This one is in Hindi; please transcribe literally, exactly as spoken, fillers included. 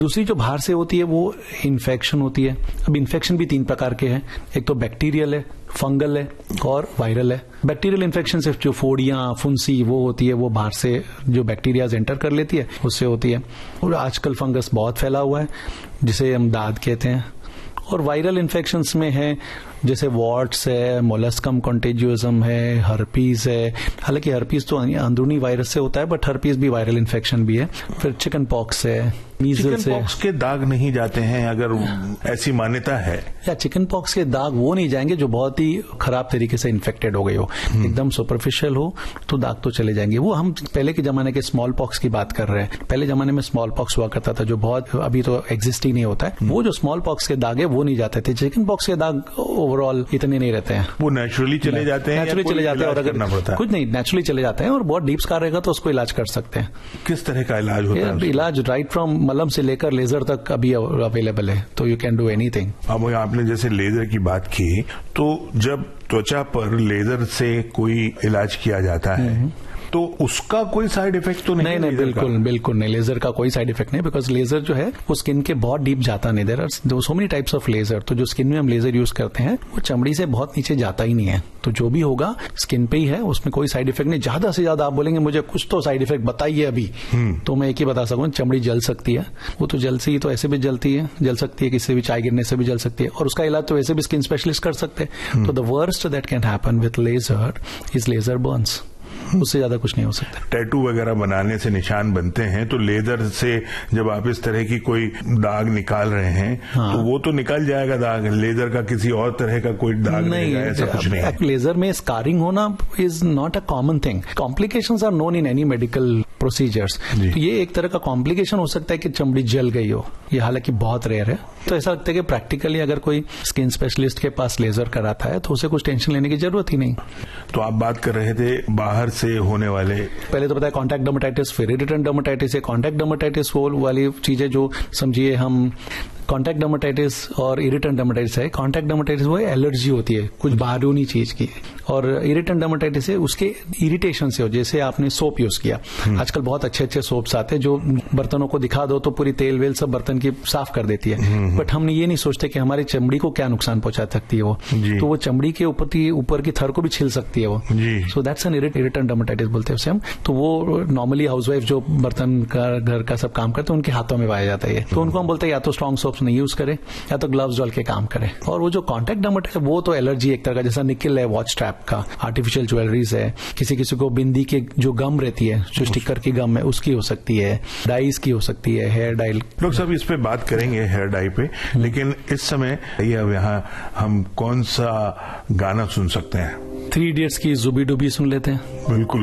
दूसरी जो बाहर से होती है वो इन्फेक्शन होती है। अब इन्फेक्शन भी तीन प्रकार के हैं, एक तो बैक्टीरियल है, फंगल है और वायरल है। बैक्टीरियल इन्फेक्शन सिर्फ जो फोड़ियां, फुंसी वो होती है, वो बाहर से जो बैक्टीरियाज एंटर कर लेती है उससे होती है। और आजकल फंगस बहुत फैला हुआ है जिसे हम दाद कहते हैं। और वायरल इन्फेक्शंस में है जैसे वॉट्स है, मोलस्कम कॉन्टेजियोजम है, हर्पीज है। हालांकि हर्पीज तो अंदरूनी वायरस से होता है, बट हर्पीज भी वायरल इन्फेक्शन भी है। फिर चिकन पॉक्स है, मीजल्स है। पॉक्स के दाग नहीं जाते हैं अगर ऐसी मान्यता है? या चिकन पॉक्स के दाग वो नहीं जाएंगे जो बहुत ही खराब तरीके से इन्फेक्टेड हो गए हो, एकदम सुपरफिशियल हो तो दाग तो चले जाएंगे। वो हम पहले के जमाने के स्मॉल पॉक्स की बात कर रहे हैं। पहले जमाने में स्मॉल पॉक्स हुआ करता था जो बहुत अभी तो एग्जिस्ट ही नहीं होता है। वो जो स्मॉल पॉक्स के दाग है वो नहीं जाते थे। चिकन पॉक्स के दाग ओवरऑल इतने नहीं रहते हैं, वो नेचुरली चले जाते हैं। नेचुरली चले जाते हैं और अगर कुछ नहीं नेचुरली चले जाते हैं और बहुत डीप स्कार रहेगा तो उसको इलाज कर सकते हैं। किस तरह का इलाज होता है? इलाज राइट फ्रॉम मलम से लेकर लेजर तक अभी अवेलेबल है, तो यू कैन डू एनीथिंग। अब आपने जैसे लेजर की बात की, तो जब त्वचा पर लेजर से कोई इलाज किया जाता है तो उसका कोई साइड इफेक्ट तो नहीं? नहीं नहीं बिल्कुल बिल्कुल नहीं, लेजर का कोई साइड इफेक्ट नहीं, बिकॉज लेजर जो है वो स्किन के बहुत डीप जाता नहीं। There are so many types of laser. तो जो स्किन में हम लेजर यूज करते हैं वो चमड़ी से बहुत नीचे जाता ही नहीं है। तो जो भी होगा स्किन पे ही है, उसमें कोई साइड इफेक्ट नहीं। ज्यादा से ज्यादा आप बोलेंगे मुझे कुछ तो साइड इफेक्ट बताइए अभी, तो मैं एक ही बता सकूं, चमड़ी जल सकती है। वो तो जल से ही तो ऐसे भी जलती है, जल सकती है, किसी भी चाय गिरने से भी जल सकती है। और उसका इलाज तो वैसे भी स्किन स्पेशलिस्ट कर सकते हैं। तो the worst that can happen with laser is laser Burns. उससे ज्यादा कुछ नहीं हो सकता। टैटू वगैरह बनाने से निशान बनते हैं, तो लेजर से जब आप इस तरह की कोई दाग निकाल रहे हैं, हाँ। तो वो तो निकल जाएगा दाग। लेजर का किसी और तरह का कोई दाग नहीं, ऐसा कुछ नहीं है। लेजर में स्कारिंग होना is not a common thing. Complications are known in any medical procedures. तो ये एक तरह का कॉम्प्लिकेशन हो सकता है कि चमड़ी जल गई हो, ये हालांकि बहुत रेयर है। तो ऐसा लगता है कि प्रैक्टिकली अगर कोई स्किन स्पेशलिस्ट के पास लेजर कराता है तो उसे कुछ टेंशन लेने की जरूरत ही नहीं। तो आप बात कर रहे थे बाहर से होने वाले, पहले तो बताया कॉन्टैक्ट डर्मेटाइटिस, फिर इरिटेंट डर्मेटाइटिस है। कॉन्टैक्ट डर्मेटाइटिस वो वाली चीजें जो समझिए हम कॉन्टैक्ट डर्मेटाइटिस और इरिटेंट डर्मेटाइटिस है। कॉन्टैक्ट डर्मेटाइटिस वो एलर्जी होती है कुछ बाहरी चीज की, और इरिटेंट डर्मेटाइटिस है उसके इरिटेशन से हो। जैसे आपने सोप यूज किया, आजकल बहुत अच्छे अच्छे सोप्स आते हैं जो बर्तनों को दिखा दो तो पूरी तेल वेल सब बर्तन की साफ कर देती है, बट हम ये नहीं सोचते कि हमारी चमड़ी को क्या नुकसान पहुंचा सकती है वो। तो वो चमड़ी के ऊपर की ऊपर की थर को भी छिल सकती है वो। So that's an irritant dermatitis बोलते हैं उसे हम। तो वो नॉर्मली हाउसवाइफ जो बर्तन का घर का सब काम करते हैं उनके हाथों में पाया जाता है। तो उनको हम बोलते हैं या तो स्ट्रॉन्ग सोप्स नहीं यूज करें या तो ग्लव्स डाल के काम करें। और वो जो कॉन्टैक्ट डर्मेटाइटिस वो तो एलर्जी एक तरह का, जैसा निकल है वॉच स्ट्रैप का, आर्टिफिशियल ज्वेलरीज है, किसी किसी को बिंदी के जो गम रहती है, जो स्टिकर की गम है उसकी हो सकती है, डाइज की हो सकती है, हेयर डाई। लोग सब इस पे बात करेंगे हेयर डाई पे, लेकिन इस समय ये अब यहाँ हम कौन सा गाना सुन सकते हैं? थ्री इडियट्स की जुबी डुबी सुन लेते हैं। बिल्कुल।